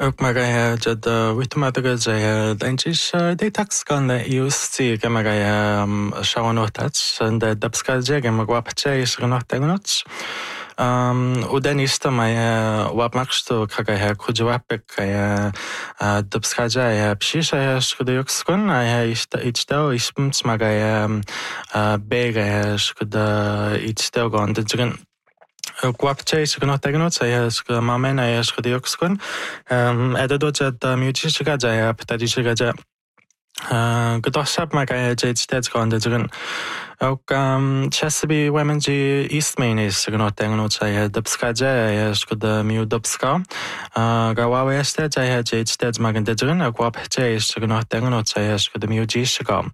Magaya jad witmadaga jaya danchis detox kan iusti kamagaya shawanotats and dabska jega magwapacha isgnotagnot udanista maya wapmaksto kagaya kujwapek kaya dabska jaya pshisha skudayokskun aya ichtao ispums magaya bega skuda ichtao gondajigan Guapche sgnotagnot saya mamena ya sgdioxkun ada dojad mutishiga jaya ptadishiga ja Gdosab magaya jetsted gondajigan ook Chesapeake Women's East Main is sgnotagnot saya dabska jaya skda mu dabska gawawe ested jaya jetsted magandajigan guapche sgnotagnot saya skda mu jishiga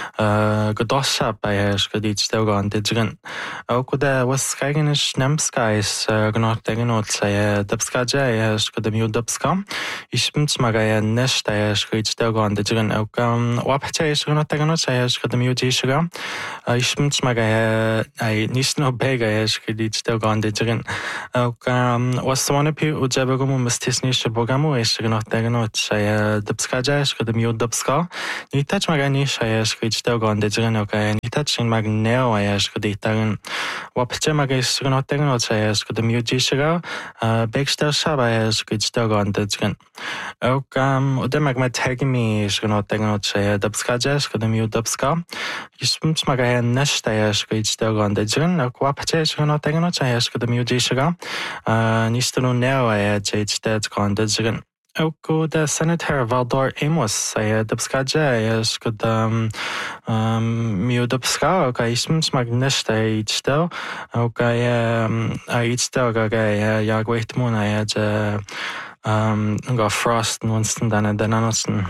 Gdosab ya skdichtel gondajigan ook da was kagenish nemska is gnotagnot saya dabska jaya skda mu dabska ispmt magaya nesta ya skdichtel gondajigan ook wapche sgnotagnot saya skda mu jishiga ispmt magaya ai nisno bega ya skdichtel gondajigan ook was wanapi ujabagumu mistisnish bogamu is gnotagnot saya dabska jaya skda mu dabska nitach magani saya skdichtel gondajigan ook nitach magneo ya skditagan wapche magay sgnotagnot saya skda mu jishiga begstel shaba ya skdichtel gondajigan ook udemag tagmi sgnotagnot saya dabska jaya skda mu dabska ispmt magaya nesta ya skdichtel gondajigan ook wapche sgnotagnot saya skda mu jishiga nistanu neo ya jitstel gondajigan ook de senator Valdor Amos saya dabska jaya skda mu dabska ook ispmt mag nesta ichtel ook ichtel gaya jagweitmuna ja ga frost nonstan den annonsen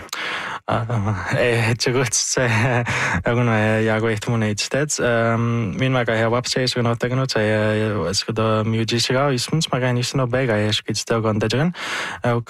Etjegut aguna jagweitmuna ichted min magaya wapche sgnotagnot saya skda mu jishiga ispmt magani sno bega ya skdichtel gondajigan ook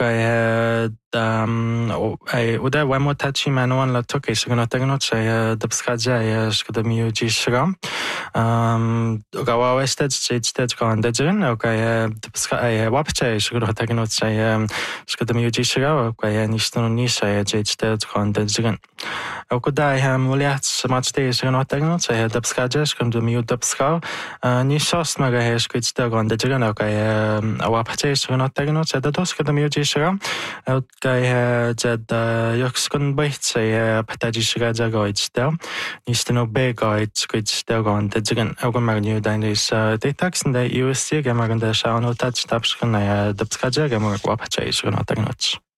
uda wamotachi manuan la toke sgnotagnot saya dabska jaya skda mu jishiga gawawe ested jitsted gondajigan ook dabska wapche sgnotagnot saya skda mu jishiga ook nistanu nisha ya jitsted gondajigan ook da muliat smachte sgnotagnot saya dabska jaya skda mu dabska nishos magaya skdichtel gondajigan ook wapche sgnotagnot sada skda mu jishiga ook jad yokskun bait saya patadishiga jaga ichtel nistanu bega skdichtel gondajigan ook magniu dainis detox and USC gamaganda shaunotach tapshkan dabska jaya gamag wapche sgnotagnot